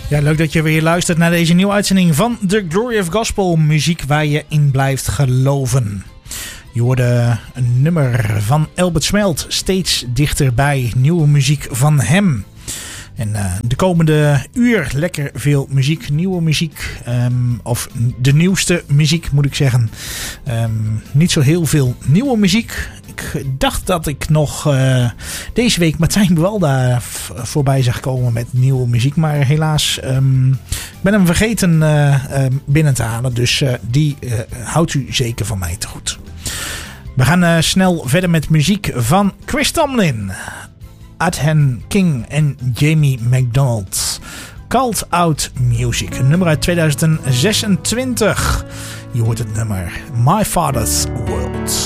Ja, leuk dat je weer luistert naar deze nieuwe uitzending van The Glory of Gospel. Muziek waar je in blijft geloven. Je hoorde een nummer van Albert Smelt, Steeds Dichterbij. Nieuwe muziek van hem. En de komende uur lekker veel muziek, nieuwe muziek. Of de nieuwste muziek moet ik zeggen. Niet zo heel veel nieuwe muziek. Ik dacht dat ik nog deze week Martijn Buwalda voorbij zag komen met nieuwe muziek. Maar helaas, ik ben hem vergeten binnen te halen. Dus die houdt u zeker van mij te goed. We gaan snel verder met muziek van Chris Tomlin, Adhan King en Jamie McDonald. Called Out Music. Een nummer uit 2026. Je hoort het nummer My Father's World.